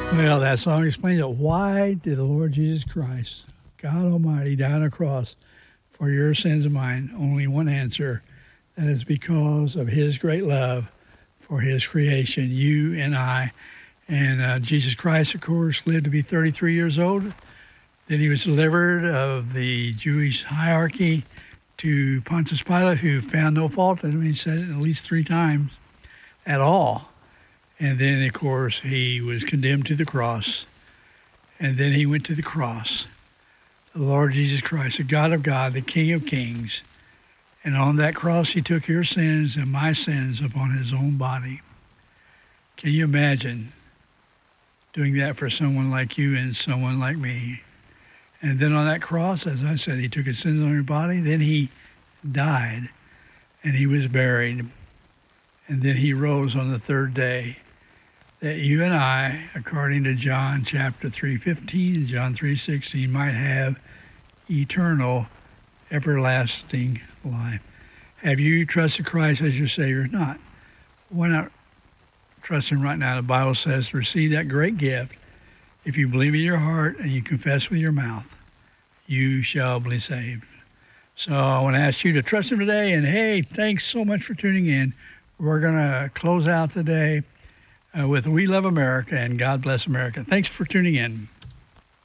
Well, that song explains it. Why did the Lord Jesus Christ, God Almighty, die on a cross for your sins and mine? Only one answer. That is because of his great love for his creation, you and I. And Jesus Christ, of course, lived to be 33 years old. Then he was delivered of the Jewish hierarchy to Pontius Pilate, who found no fault in him. He said it at least 3 times at all. And then, of course, he was condemned to the cross. And then he went to the cross. The Lord Jesus Christ, the God of God, the King of kings. And on that cross, he took your sins and my sins upon his own body. Can you imagine doing that for someone like you and someone like me? And then on that cross, as I said, he took his sins on his body. Then he died and he was buried. And then he rose on the 3rd day, that you and I, according to John chapter 3:15 and John 3:16, might have eternal, everlasting life. Have you trusted Christ as your Savior? If not, why not trust him right now? The Bible says to receive that great gift. If you believe in your heart and you confess with your mouth, you shall be saved. So I want to ask you to trust him today. And hey, thanks so much for tuning in. We're going to close out today with We Love America and God Bless America. Thanks for tuning in.